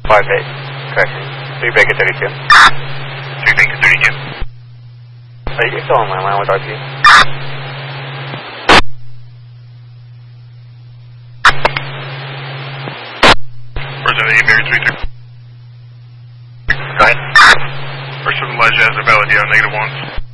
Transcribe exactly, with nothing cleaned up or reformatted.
five eight, correction. three Baker thirty-two. three Baker thirty-two. Are you still on my line with R P? Person eight Baker three three. Go ahead. First of Elijah has a valid, yeah, negative ones.